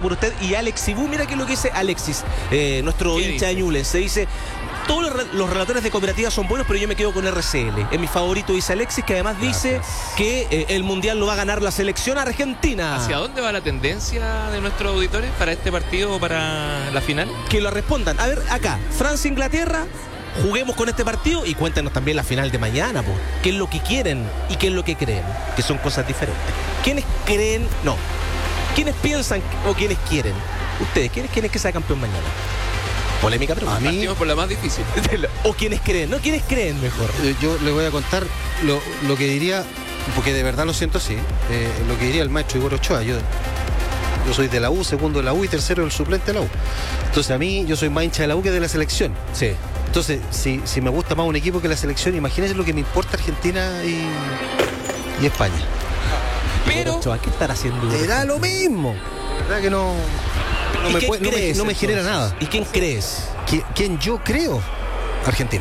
por usted. Y Alex Ibú, mira qué es lo que dice Alexis, nuestro hincha de Ñublense. Dice: todos los relatores de Cooperativa son buenos, pero yo me quedo con RCL. Es mi favorito, dice Alexis, que además dice que el Mundial lo va a ganar la selección argentina. ¿Hacia dónde va la tendencia de nuestros auditores para este partido o para la final? Que lo respondan. A ver, acá, Francia-Inglaterra, juguemos con este partido y cuéntenos también la final de mañana, po. ¿Qué es lo que quieren y qué es lo que creen? Que son cosas diferentes. ¿Quiénes creen? No. ¿Quiénes piensan o quiénes quieren? Ustedes, ¿quiénes quieren que sea campeón mañana? Polémica pregunta. A mí partimos por la más difícil. ¿O quiénes creen? No, ¿quiénes creen mejor? Yo le voy a contar lo que diría, porque de verdad lo siento así, lo que diría el maestro Igor Ochoa. Yo soy de la U, segundo de la U y tercero del suplente de la U. Entonces a mí, yo soy más hincha de la U que de la selección. Sí. Entonces, si me gusta más un equipo que la selección, imagínense lo que me importa Argentina y España. Pero Ochoa, ¿qué estará haciendo? Era lo mismo. La verdad que no me genera nada. ¿Y quién crees? ¿Quién yo creo? Argentina.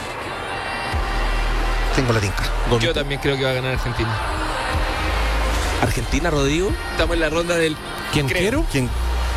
Tengo la tinca. yo también creo que va a ganar Argentina. ¿Argentina, Rodrigo? Estamos en la ronda del ¿Quién quiero? ¿Quién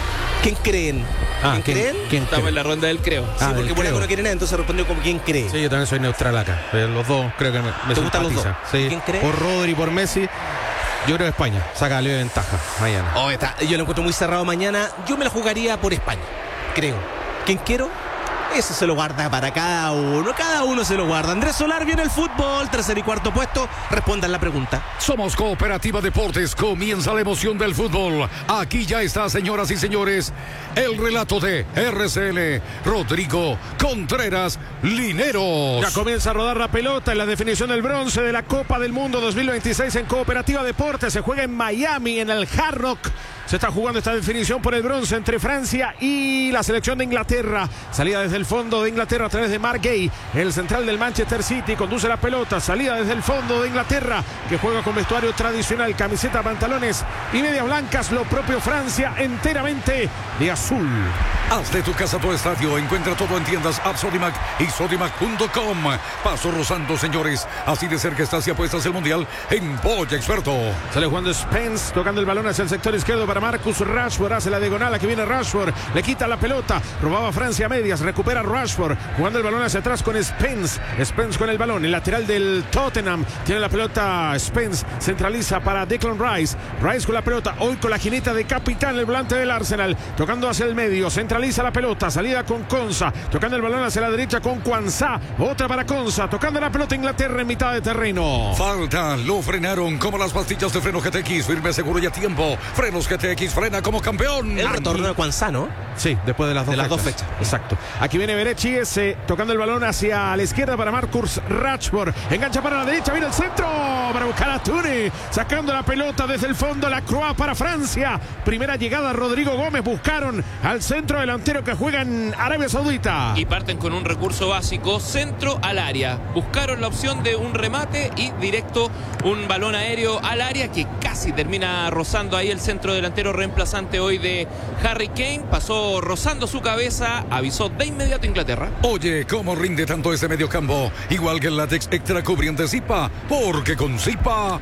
creen? ¿Quién creen? ¿Quién Estamos cree? en la ronda del creo. Sí, del porque por algo creo. no quieren nada, entonces respondió como ¿quién cree? Sí, yo también soy neutral acá. Los dos creo que me ¿Te gustan los simpatiza. dos? Sí. ¿Quién cree? Por Rodri y por Messi, yo creo que España saca la ventaja mañana. Oh, yo lo encuentro muy cerrado mañana. Yo me la jugaría por España, creo. ¿Quién quiero? Eso se lo guarda para cada uno. Cada uno se lo guarda. Andrés Solar viene el fútbol. Tercer y cuarto puesto. Respondan la pregunta. Somos Cooperativa Deportes, comienza la emoción del fútbol. Aquí ya está, señoras y señores, el relato de RCL, Rodrigo Contreras Lineros. Ya comienza a rodar la pelota en la definición del bronce de la Copa del Mundo 2026 en Cooperativa Deportes. Se juega en Miami, en el Hard Rock. Se está jugando esta definición por el bronce entre Francia y la selección de Inglaterra. Salida desde el fondo de Inglaterra a través de Mark Gay, el central del Manchester City. Conduce la pelota. Salida desde el fondo de Inglaterra, que juega con vestuario tradicional, camiseta, pantalones y medias blancas. Lo propio Francia, enteramente de azul. Haz de tu casa tu estadio. Encuentra todo en tiendas App Sodimac y Sodimac.com. Paso rozando, señores. Así de cerca está si apuestas el mundial en Polla Experto. Sale jugando Spence, tocando el balón hacia el sector izquierdo para Marcus Rashford. Hace la diagonal, aquí viene Rashford. Le quita la pelota. Robaba Francia a medias. Recupera Rashford. Jugando el balón hacia atrás con Spence. Spence con el balón. El lateral del Tottenham. Tiene la pelota Spence. Centraliza para Declan Rice. Rice con la pelota. Hoy con la jineta de capitán, el volante del Arsenal. Tocando hacia el medio. Centraliza la pelota. Salida con Konsa. Tocando el balón hacia la derecha con Kwanzaa. Otra para Konsa. Tocando la pelota Inglaterra en mitad de terreno. Falta, lo frenaron como las pastillas de freno GTX. Firme, seguro y a tiempo. Frenos GTX, frena como campeón. El retorno de Kwanzaa, ¿no? Sí, después de las dos fechas. Exacto. Aquí viene Berechi, tocando el balón hacia la izquierda para Marcus Rashford. Engancha para la derecha, viene el centro para buscar a Tuni. Sacando la pelota desde el fondo, la Croix para Francia. Primera llegada, Rodrigo Gómez. Buscaron al centro delantero que juega en Arabia Saudita. Y parten con un recurso básico, centro al área. Buscaron la opción de un remate y directo un balón aéreo al área que casi termina rozando ahí el centro delantero reemplazante hoy de Harry Kane. Pasó rozando su cabeza, avisó de inmediato Inglaterra. Oye, ¿cómo rinde tanto ese mediocampo? Igual que el látex extra cubriente Zipa, porque con Zipa,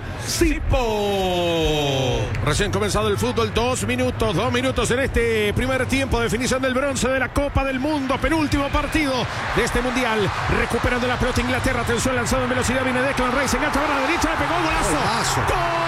Zipo. Recién comenzado el fútbol, 2 minutos en este primer tiempo, definición del bronce de la Copa del Mundo, penúltimo partido de este mundial. Recuperando la pelota Inglaterra, atención, lanzado en velocidad, viene Declan Rice, engancha para la derecha, le pegó golazo. Golazo. ¡Gol!